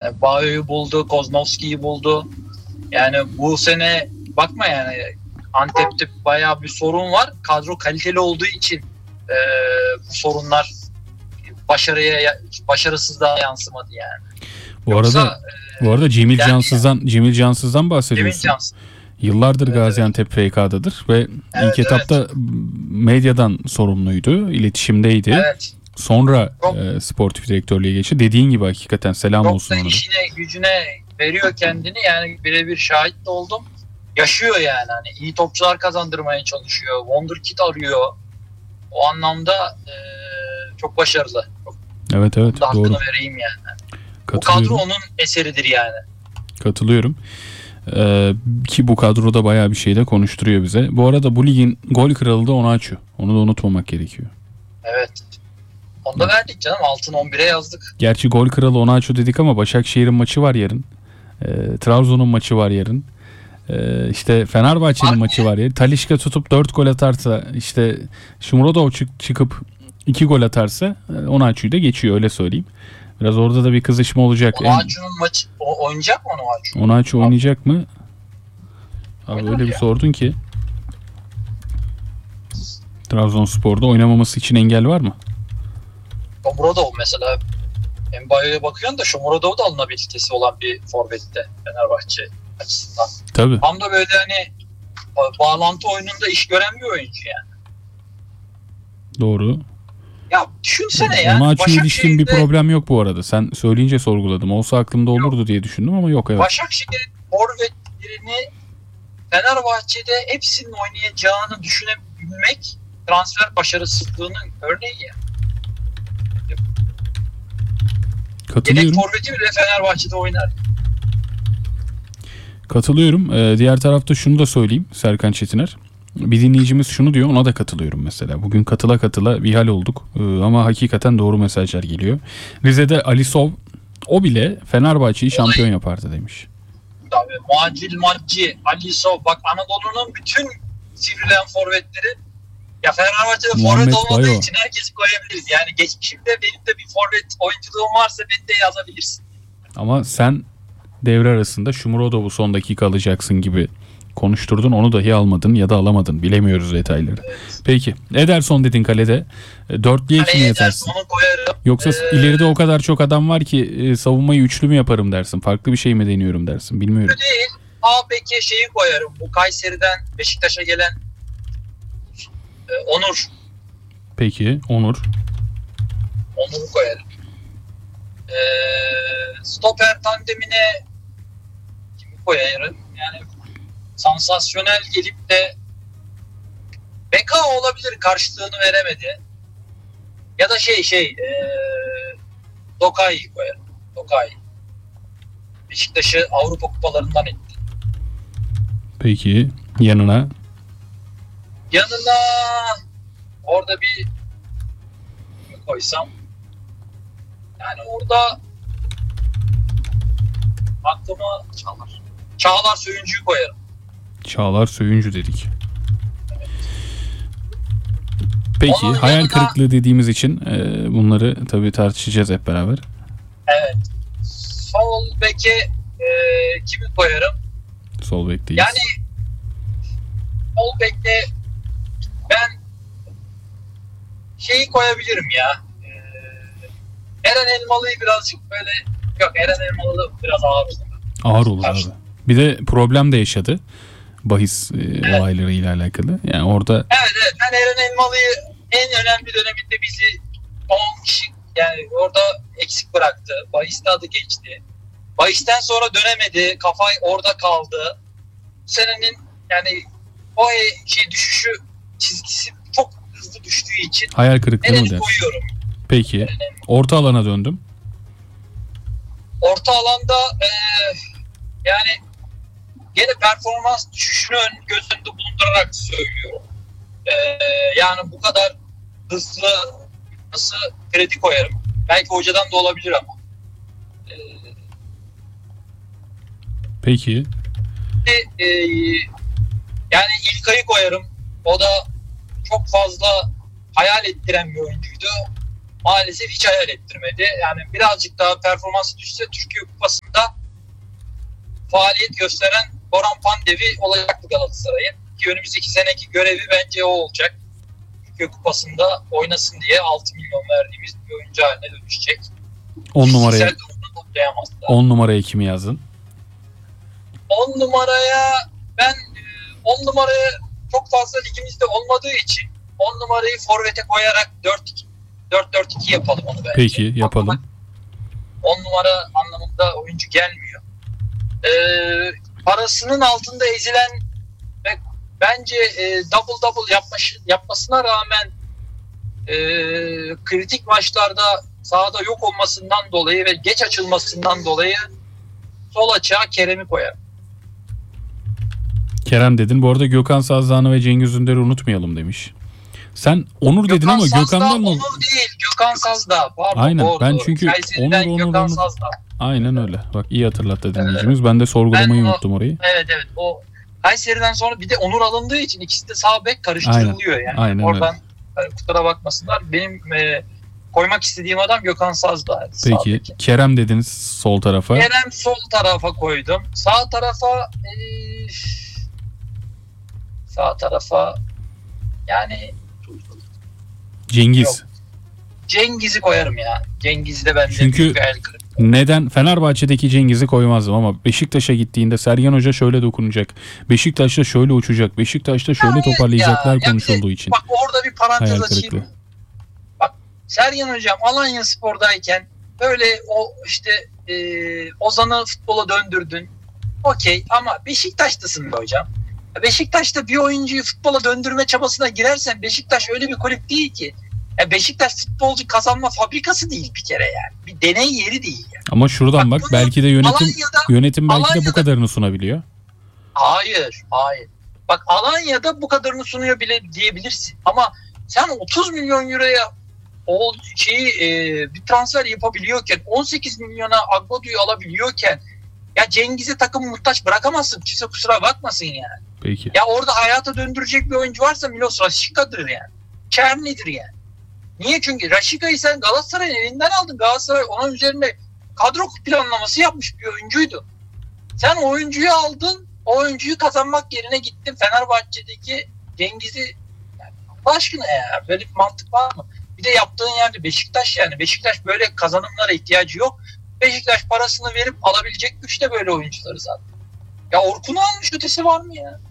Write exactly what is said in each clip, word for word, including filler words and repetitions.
Yani Bayo'yu buldu, Koznovski'yi buldu. Yani bu sene bakma yani Antep'te bayağı bir sorun var. Kadro kaliteli olduğu için e, bu sorunlar başarıya başarısızlığa yansımadı yani. Bu Yoksa, arada bu arada Cemil yani, Cansız'dan Cemil Cansız'dan bahsediyorsun. Cemil Cansız. Yıllardır evet, Gaziantep evet. F K'dadır ve evet, ilk etapta evet. medyadan sorumluydu, iletişimdeydi. Evet. Sonra e, sportif direktörlüğe geçti. Dediğin gibi hakikaten selam Çok olsun ona. Çok da işine gücüne veriyor kendini, yani birebir şahit de oldum. Yaşıyor yani, hani iyi topçular kazandırmaya çalışıyor. Wonderkid arıyor. O anlamda e, çok başarılı. Çok, evet evet da doğru. Hakkını vereyim yani. Bu kadro onun eseridir yani. Katılıyorum. Ee, ki bu kadroda bayağı bir şey de konuşturuyor bize. Bu arada bu ligin gol kralı da Onaçu. Onu da unutmamak gerekiyor. Evet. Onu da verdik canım. Altın on bire yazdık. Gerçi gol kralı Onaçu dedik ama Başakşehir'in maçı var yarın. Ee, Trabzon'un maçı var yarın. Ee, işte Fenerbahçe'nin maçı var yarın. Talisca tutup dört gol atarsa, işte Shomurodov çık- çıkıp iki gol atarsa Onaçu'yu da geçiyor, öyle söyleyeyim. Biraz orada da bir kızışma olacak. Onaçu'nun maçı o, oynayacak mı Onaçu? Onaçu oynayacak mı? Abi öyle bir sordun ki. Trabzonspor'da oynamaması için engel var mı? Shomurodov mesela. Mbayo'ya bakıyorsun da Shomurodov da alınabilitesi olan bir forvette Fenerbahçe açısından. Tabii. Tam da böyle hani bağlantı oyununda iş gören bir oyuncu yani. Doğru. Ya düşünsene yani. Onaçu'ya ilişkin bir problem yok bu arada. Sen söyleyince sorguladım. Olsa aklımda olurdu yok diye düşündüm ama yok. Evet. Başakşehir'in forvetlerini Fenerbahçe'de hepsinin oynayacağını düşünebilmek transfer başarısızlığının örneği ya. Katılıyorum. Yedek forveti bile Fenerbahçe'de oynar. Katılıyorum. Ee, diğer tarafta şunu da söyleyeyim Serkan Çetiner. Bir dinleyicimiz şunu diyor, ona da katılıyorum mesela. Bugün katıla katıla bir hal olduk ee, ama hakikaten doğru mesajlar geliyor. Rize'de Alisov, o bile Fenerbahçe'yi şampiyon yapardı demiş. Tabii Macil Macci, Alisov, bak Anadolu'nun bütün sivrilen forvetleri ya Fenerbahçe'de forvet olmadığı Bayo. için herkesi koyabiliriz. Yani geçmişimde benim de bir forvet oyunculuğum varsa beni de yazabilirsin. Ama sen devre arasında Shomurodov'u son dakika alacaksın gibi konuşturdun, onu dahi almadın ya da alamadın. Bilemiyoruz detayları. Evet. Peki. Ederson dedin kalede. Dörtlüye kimi yatarsın? Yoksa ee, ileride o kadar çok adam var ki savunmayı üçlü mü yaparım dersin? Farklı bir şey mi deniyorum dersin? Bilmiyorum. Değil. A B'ye şeyi koyarım. Bu Kayseri'den Beşiktaş'a gelen e, Onur. Peki. Onur. Onur'u koyarım. E, stoper tandemine kimi koyarım? Yani sansasyonel gelip de B K olabilir, karşılığını veremedi. Ya da şey şey ee, Dokai'yi koyarım. Dokai. Beşiktaş'ı Avrupa kupalarından etti. Peki yanına? Yanına orada bir koysam, yani orada aklıma Çağlar. Çağlar Söyüncü'yü koyarım. Çağlar Söyüncü dedik. Evet. Peki onun hayal yanına, kırıklığı dediğimiz için e, bunları tabii tartışacağız hep beraber. Evet. Sol beke e, kimi koyarım? Sol bekteyiz. Yani sol bekte ben şeyi koyabilirim ya. E, Eren Elmalı'yı birazcık böyle, yok Eren Elmalı biraz ağır olur. Ağır olur abi. Bir de problem de yaşadı. Bahis e, evet. olaylarıyla alakalı. Yani orada. Evet evet. Ben Eren Elmalı'yı en önemli döneminde bizi on kişi yani orada eksik bıraktı. Bahis'te adı geçti. Bahis'ten sonra dönemedi. Kafay orada kaldı. Bu senenin yani o şey düşüşü çizgisi çok hızlı düştüğü için hayal kırıklığı mı dersin? koyuyorum. Peki. Eren'i. Orta alana döndüm. Orta alanda e, yani gene performans düşüşünü göz önünde bulundurarak söylüyorum. Ee, yani bu kadar hızlı nasıl kredi koyarım? Belki hocadan da olabilir ama. Ee, Peki. E, e, yani İlkay'ı koyarım. O da çok fazla hayal ettiren bir oyuncuydu. Maalesef hiç hayal ettirmedi. Yani birazcık daha performansı düşse Türkiye Kupası'nda faaliyet gösteren Goran Pandevi olacaktı Galatasaray'ın. Ki önümüzdeki seneki görevi bence o olacak. Türkiye Kupası'nda oynasın diye altı milyon verdiğimiz bir oyuncu haline dönüşecek. on numaraya Fiziksel durumunu toplayamazlar. on numaraya kimi yazdın? on numaraya ben on numaraya çok fazla ligimizde olmadığı için on numarayı forvete koyarak dört dört iki yapalım onu bence. Peki yapalım. on numara anlamında oyuncu gelmiyor. Ee, parasının altında ezilen ve bence e, double double yapmış, yapmasına rağmen e, kritik maçlarda sahada yok olmasından dolayı ve geç açılmasından dolayı sol açığa Kerem'i koyar. Kerem dedin. Bu arada Gökhan Sazdağ'ını ve Cengiz Ünder'i unutmayalım demiş. Sen Onur dedin Gökhan ama Sazdağ, Gökhan'dan mı? Onur değil, Gökhan Sazdağ. Pardon, Aynen, doğru, ben doğru. çünkü Kayseri'den Onur, Onur, Gökhan Onur. Sazdağ. Aynen öyle. Bak iyi hatırlattı dinleyicimiz. Ben de sorgulamayı Ben o- unuttum orayı. Evet evet, o Kayseri'den sonra bir de Onur alındığı için ikisi de sağ bek karıştırılıyor yani. Aynen Oradan e, kusura bakmasınlar. Benim e, koymak istediğim adam Gökhan Sazdağ. sağ Peki beki. Kerem dediniz sol tarafa. Kerem sol tarafa koydum. Sağ tarafa e, sağ tarafa yani Cengiz. Yok. Cengiz'i koyarım ya. Cengiz'i de bence Çünkü- büyük bir el kırıklığı. Neden? Fenerbahçe'deki Cengiz'i koymazdım ama Beşiktaş'a gittiğinde Sergen Hoca şöyle dokunacak. Beşiktaş'ta şöyle uçacak. Beşiktaş'ta şöyle Hayır toparlayacaklar ya, ya konuşulduğu bir de için. Bak orada bir parantez Hayal açayım. kırıklığı. Sergen Hocam Alanya Spor'dayken böyle o işte e, Ozan'ı futbola döndürdün. Okey ama Beşiktaş'tasın be hocam. Beşiktaş'ta bir oyuncuyu futbola döndürme çabasına girersen Beşiktaş öyle bir kulüp değil ki. Ya Beşiktaş futbolcu kazanma fabrikası değil bir kere yani. Bir deney yeri değil yani. Ama şuradan bak, Bak, belki de yönetim Alanya'da yönetim belki de bu Alanya'da- kadarını sunabiliyor. hayır, hayır. Bak Alanya'da bu kadarını sunuyor bile diyebilirsin. Ama sen otuz milyon euroya o şeyi e, bir transfer yapabiliyorken, on sekiz milyona Agbodu'yu alabiliyorken ya Cengiz'e takım muhtaç bırakamazsın. Kimse kusura bakmasın yani. Peki. Ya orada hayata döndürecek bir oyuncu varsa Milos Raşika'dır yani. Çerni'dir yani. Niye? Çünkü Raşika'yı sen Galatasaray'ın elinden aldın. Galatasaray onun üzerine kadro planlaması yapmış bir oyuncuydu. Sen oyuncuyu aldın, o oyuncuyu kazanmak yerine gittin Fenerbahçe'deki Cengiz'i, yani Allah aşkına ya böyle bir mantık var mı? Bir de yaptığın yerde Beşiktaş yani. Beşiktaş böyle kazanımlara ihtiyacı yok. Beşiktaş parasını verip alabilecek güçte böyle oyuncuları zaten. Ya Orkun'u almış, ötesi var mı ya?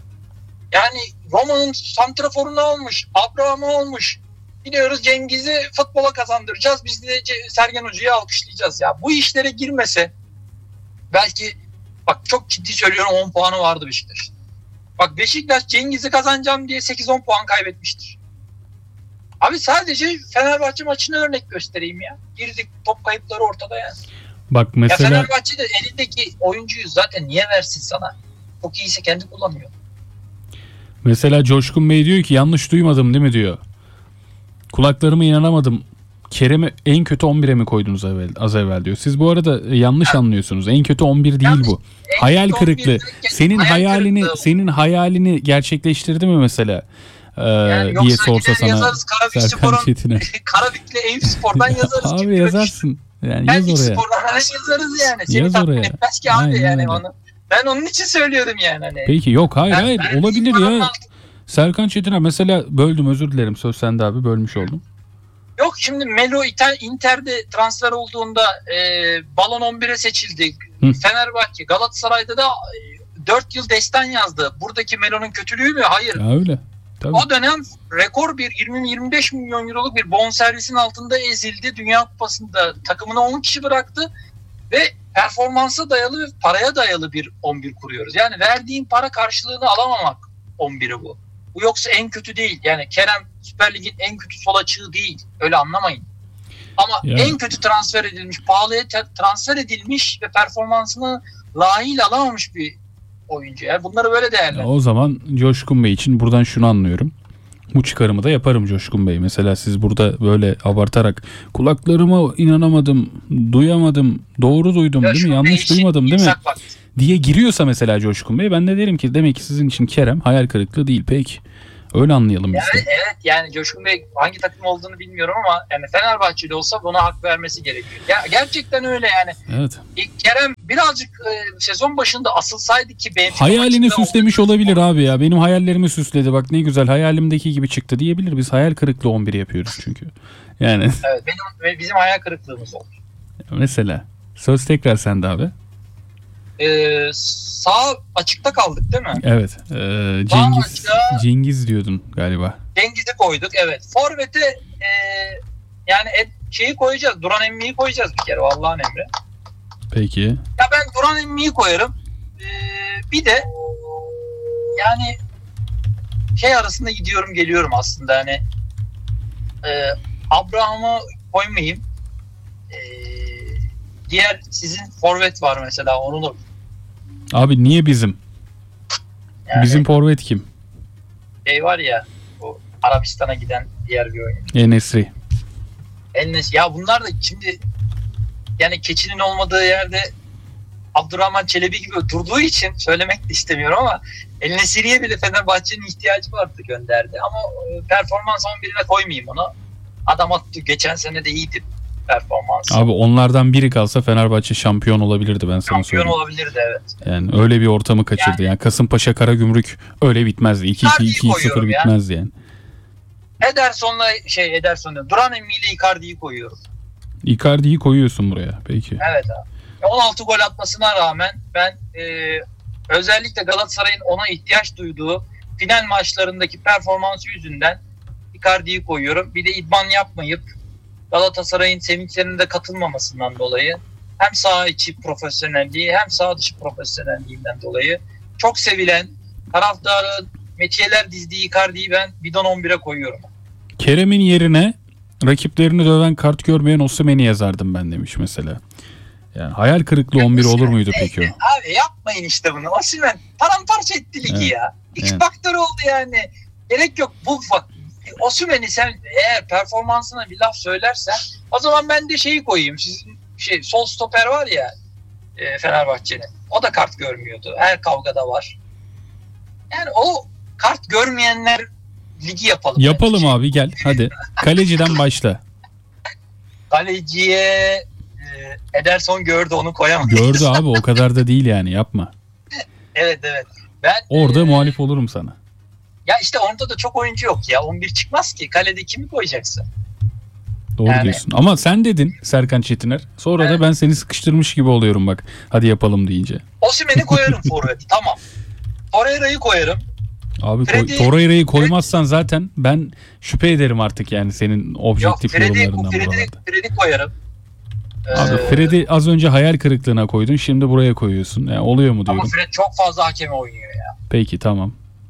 Yani Roma'nın santraforunu almış, Abraham'ı almış. Biliyoruz Cengiz'i futbola kazandıracağız. Biz de Ce- Sergen Hoca'yı alkışlayacağız. Ya bu işlere girmese belki, bak çok ciddi söylüyorum, on puanı vardı Beşiktaş'ın. Bak Beşiktaş Cengiz'i kazanacağım diye sekiz on puan kaybetmiştir. Abi sadece Fenerbahçe maçını örnek göstereyim ya. Girdik, top kayıpları ortada yani. Bak Ya mesela Fenerbahçe de elindeki oyuncuyu zaten niye versin sana? Çok iyiyse kendi kullanıyor. mesela Coşkun Bey diyor ki yanlış duymadım değil mi diyor. Kulaklarıma inanamadım. Kerem'i en kötü on bire mi koydunuz evvel, az evvel diyor. Siz bu arada e, yanlış anlıyorsunuz. En kötü on bir değil Yanlış. bu. En Hayal kötü on bir kırıklığı. derken Senin hayal hayalini kırıklığı. senin hayalini gerçekleştirdi mi mesela? Ee, Yani diye yoksa sorsa gider sana yazarız Karabük Serkan Spor'un Çetin'e. Karabük'le Eyüp Spor'dan yazarız. Kim Abi bilir. yazarsın. Yani Ben yaz ilk oraya. spordan hemen yazarız yani. Seni Yaz tatmin oraya. etmez ki abi Aynen yani öyle. onu. Ben onun için söylüyorum yani. Hani. Peki yok hayır Ben- hayır ben olabilir ilk ya. paranın- Serkan Çetin'e mesela böldüm, özür dilerim, söz sende abi, bölmüş oldum. Yok şimdi Melo İter, Inter'de transfer olduğunda e, Balon on bire seçildi. Hı. Fenerbahçe, Galatasaray'da da e, dört yıl destan yazdı. Buradaki Melo'nun kötülüğü mü? Hayır. Ya öyle. Tabii. O dönem rekor bir yirmi yirmi beş milyon euroluk bir bonservisin altında ezildi. Dünya Kupası'nda takımına on kişi bıraktı ve performansa dayalı ve paraya dayalı bir on bir kuruyoruz. Yani verdiğin para karşılığını alamamak on biri bu. Bu yoksa en kötü değil. Yani Kerem Süper Lig'in en kötü sol açığı değil. Öyle anlamayın. Ama Yani. en kötü transfer edilmiş, pahalıya te- transfer edilmiş ve performansını layığıyla alamamış bir oyuncu. Yani bunları böyle Ya değerlendir. o zaman Coşkun Bey için buradan şunu anlıyorum. Bu çıkarımı da yaparım Coşkun Bey. Mesela siz burada böyle abartarak kulaklarıma inanamadım, duyamadım, doğru duydum değil mi, yanlış duymadım değil mi diye giriyorsa mesela Coşkun Bey, ben de derim ki demek ki sizin için Kerem hayal kırıklığı değil. Peki Öyle anlayalım biz Yani de. evet, yani Coşkun Bey hangi takım olduğunu bilmiyorum ama yani Fenerbahçeli olsa buna hak vermesi gerekiyor. Ya gerçekten öyle yani. Evet. E, Kerem birazcık e, sezon başında asılsaydı ki Benfica Hayalini maçında süslemiş oldu. olabilir abi ya. Benim hayallerimi süsledi. Bak ne güzel, hayalimdeki gibi çıktı diyebilir. Biz hayal kırıklığı on bir yapıyoruz çünkü. Yani Evet, benim ve bizim hayal kırıklığımız oldu. mesela söz tekrar sende abi. Ee, sağ açıkta kaldık değil mi? Evet. Ee, Cengiz açığa- Cengiz diyordun galiba. Cengiz'i koyduk, evet. Forvet'e e, yani et, şeyi koyacağız. Duran Emmi'yi koyacağız bir kere, Allah'ın emri. Peki. Ya ben Duran Emmi'yi koyarım. Ee, bir de yani şey arasında gidiyorum geliyorum aslında, hani e, Abraham'ı koymayayım. E, diğer sizin forvet var mesela, onu da Abi niye bizim? yani Bizim forvet kim? şey var ya, bu Arabistan'a giden diğer bir oyuncu. En-Nesyri. Elnes, ya bunlar da şimdi yani keçinin olmadığı yerde Abdurrahman Çelebi gibi durduğu için söylemek de istemiyorum ama El-Nesiri'ye bile Fenerbahçe'nin ihtiyacı vardı, gönderdi. Ama e, performans on birine koymayayım onu. Adam attı. Geçen sene de iyiydi performansı. Abi onlardan biri kalsa Fenerbahçe şampiyon olabilirdi, ben sana Şampiyon söyleyeyim. olabilirdi, evet. Yani öyle bir ortamı kaçırdı. Yani, Kasımpaşa Karagümrük öyle bitmezdi. iki iki iki sıfır koyuyorum ya. bitmezdi yani. Ederson'la şey Ederson'la Duran Emmi ile Icardi'yi koyuyorum. Icardi'yi koyuyorsun buraya. Peki. Evet abi. on altı gol atmasına rağmen ben e, özellikle Galatasaray'ın ona ihtiyaç duyduğu final maçlarındaki performansı yüzünden Icardi'yi koyuyorum. Bir de idman yapmayıp Galatasaray'ın sevinçlerinde katılmamasından dolayı, hem saha içi profesyonelliği hem saha dışı profesyonelliğinden dolayı çok sevilen, taraftarın metiyeler dizdiği Icardi'yi ben bidon on bire koyuyorum. Kerem'in yerine rakiplerini döven, kart görmeyen Osimhen'i yazardım ben demiş mesela. Yani hayal kırıklığı on bir olur muydu peki o? Abi yapmayın işte bunu. Osimhen paramparça etti ligi Evet. ya. X Evet. faktör oldu yani. Gerek yok. Bu bak, Osimhen'i sen eğer performansına bir laf söylersen, o zaman ben de şeyi koyayım. Sizin şey sol stoper var ya e, Fenerbahçe'nin. O da kart görmüyordu. Her kavgada var. Yani o kart görmeyenler ligi yapalım. Yapalım bence. abi, gel hadi. Kaleciden başla. Kaleciye e, Ederson gördü, onu koyamadı. Gördü abi, o kadar da değil yani, yapma. Evet evet. Ben Orada e, muhalif olurum sana. ya işte orada da çok oyuncu yok ya. on bir çıkmaz ki. Kalede kimi koyacaksın? Doğru Yani- diyorsun. Ama sen dedin Serkan Çetiner. Sonra Evet. da ben seni sıkıştırmış gibi oluyorum bak. Hadi yapalım deyince. Osimhen'i koyarım forvet. Tamam. Torreira'yı koyarım. Abi koy, Freddy- Torreira'yı koymazsan zaten ben şüphe ederim artık yani senin Yok, objektif Freddy, yorumlarından Freddy, buralarda. Freddy koyarım. Abi Ee, Fred'i az önce hayal kırıklığına koydun, şimdi buraya koyuyorsun. Yani oluyor mu ama diyorum. Fred çok fazla hakeme oynuyor ya. Peki tamam.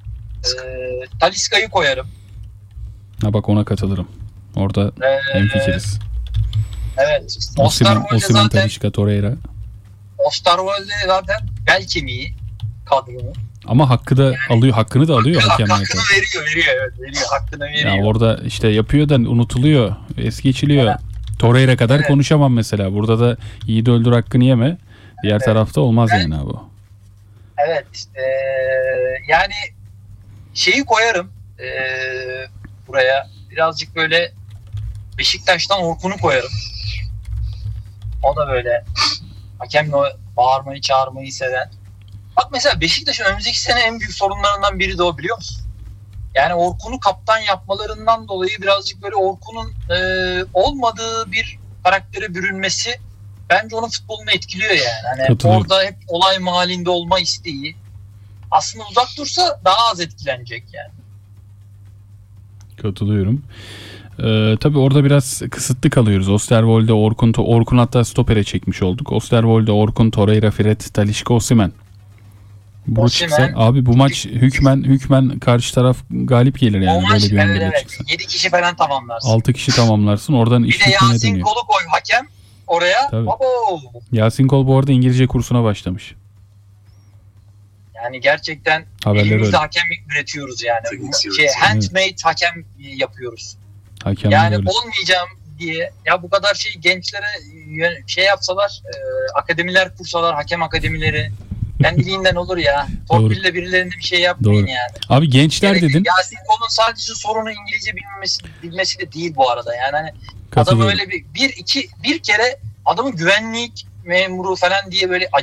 Ee, Talisca'yı koyarım. Ha bak, ona katılırım. Orada Ee, hemfikiriz. Evet. Osimhen, Osterwolde Osimhen, zaten, Talisca, Torreira. Osterwolde zaten bel kemiği kadronun. Ama hakkı da alıyor, hakkını da alıyor Hakkı- hakemler. hakkını veriyor, veriyor, evet, veriyor. Hakkını veriyor. Ya orada işte yapıyor da unutuluyor, es geçiliyor. Evet. Torreira kadar Evet. konuşamam mesela. Burada da iyi de öldür hakkını yeme. Diğer Evet. tarafta olmaz Ben- yani abi. Evet. Ee, yani şeyi koyarım ee, buraya. Birazcık böyle Beşiktaş'tan Orkun'u koyarım. O da böyle hakemle bağırmayı çağırmayı seven. Bak mesela Beşiktaş'ın önümüzdeki sene en büyük sorunlarından biri de o, biliyor musun? Yani Orkun'u kaptan yapmalarından dolayı birazcık böyle Orkun'un e, olmadığı bir karaktere bürünmesi bence onun futbolunu etkiliyor yani. Hani Katılıyorum. orada hep olay mahallinde olma isteği. Aslında uzak dursa daha az etkilenecek yani. Katılıyorum. Ee, tabii orada biraz kısıtlı kalıyoruz. Osterwolde, Orkun, Orkun hatta stopere çekmiş olduk. Osterwolde, Orkun, Torreira, Fred, Talisca, Osimhen. Bu Osimhen. çıksa abi, bu maç hükmen hükmen karşı taraf galip gelir yani, o maç böyle bir evet, önderle evet. çıksa. yedi kişi falan tamamlarsın. altı kişi tamamlarsın. Oradan iş Bir de hükmüne Yasin dönüyor. Kol'u koy hakem oraya. Tabii. Abo. Yasin Kol bu arada İngilizce kursuna başlamış. Yani gerçekten Haberleri elimizde öyle. hakem üretiyoruz yani. Teknik Şey, üretim. handmade hakem yapıyoruz. Hakemler Yani öyle. olmayacağım diye ya bu kadar şey gençlere yön- şey yapsalar, e, akademiler kursalar, hakem akademileri, Kendiliğinden olur ya. Torpille birilerine bir şey yapmayın Doğru. yani. Abi gençler Gerek- dedin. Yasin Kol'un sadece sorunu İngilizce bilmesi, bilmesi de değil bu arada. Yani hani adam Katılıyorum. öyle bir, bir iki bir kere adamın güvenlik memuru falan diye böyle